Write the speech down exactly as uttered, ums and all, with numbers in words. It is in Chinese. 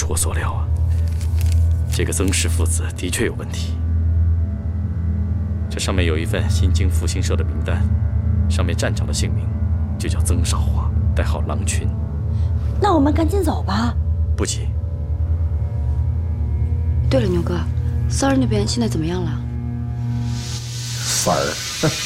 我所料啊，这个曾氏父子的确有问题。这上面有一份新京复兴社的名单，上面站长的姓名就叫曾少华，代号郎群。 那我们赶紧走吧。 不急。 对了，牛哥，三儿那边现在怎么样了？ 三儿。